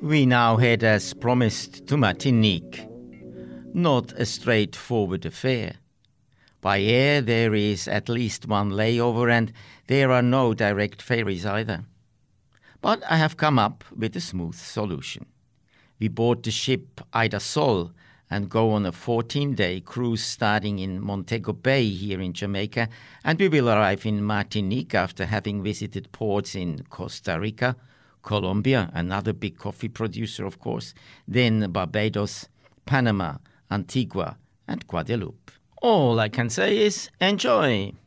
We now head as promised to Martinique. Not a straightforward affair. By air there is at least one layover and there are no direct ferries either. But I have come up with a smooth solution. We board the ship Ida Sol and go on a 14-day cruise starting in Montego Bay here in Jamaica, and we will arrive in Martinique after having visited ports in Costa Rica, Colombia, another big coffee producer of course, then Barbados, Panama, Antigua and Guadeloupe. All I can say is enjoy!